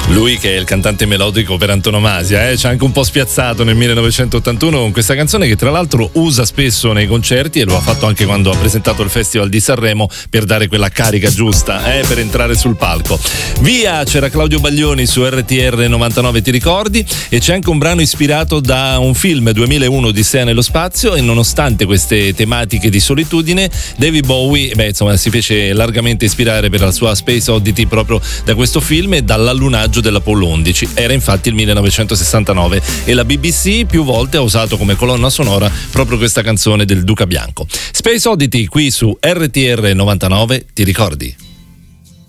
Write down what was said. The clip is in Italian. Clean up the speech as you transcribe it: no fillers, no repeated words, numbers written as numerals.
Lui che è il cantante melodico per antonomasia, ci ha anche un po' spiazzato nel 1981 con questa canzone che tra l'altro usa spesso nei concerti, e lo ha fatto anche quando ha presentato il Festival di Sanremo per dare quella carica giusta, per entrare sul palco. Via, c'era Claudio Baglioni su RTR 99, ti ricordi? E c'è anche un brano ispirato da un film 2001 Odissea nello spazio, e nonostante queste tematiche di solitudine, David Bowie si fece largamente ispirare per la sua Space Oddity proprio da questo film e dall'allunaggio dell'Apollo 11. Era infatti il 1969 e la BBC più volte ha usato come colonna sonora proprio questa canzone del Duca Bianco. Space Oddity qui su RTR 99, ti ricordi?